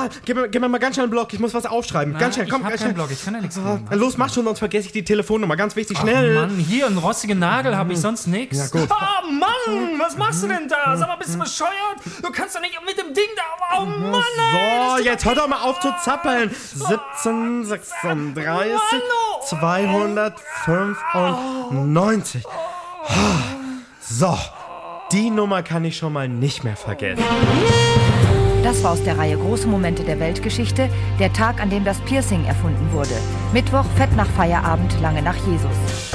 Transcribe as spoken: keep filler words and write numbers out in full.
Ah, gib mir, gib mir mal ganz schnell einen Block, ich muss was aufschreiben. Na, ganz schnell, komm, ich hab ganz keinen schnell. Block, ich kann ja nichts Ah, tun. los, mach schon, sonst vergesse ich die Telefonnummer. Ganz wichtig, schnell. Ach Mann, hier, einen rostigen Nagel, habe ich sonst nichts. Ja, gut. Oh Mann, was machst du denn da? Sag mal, bist du bescheuert? Du kannst doch nicht mit dem Ding da... Oh Mann, ey, So, jetzt hör doch mal auf zu zappeln. siebzehn, sechsunddreißig, zweihundertfünfundneunzig. So, die Nummer kann ich schon mal nicht mehr vergessen. Das war aus der Reihe Große Momente der Weltgeschichte, der Tag, an dem das Piercing erfunden wurde. Mittwoch, fett nach Feierabend, lange nach Jesus.